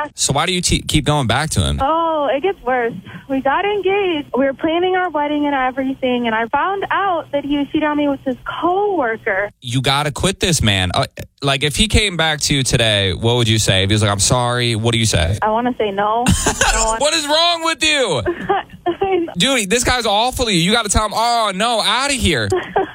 back. So why do you keep going back to him? Oh, it gets worse. We got engaged. We were planning our wedding and everything, and I found out that he was cheating on me with his coworker. You got to quit this man. Like, if he came back to you today, what would you say? If he was like, I'm sorry, what do you say? I want to say no. What is wrong with you? Dude, this guy's awful to you. You got to tell him, oh, no, out of here.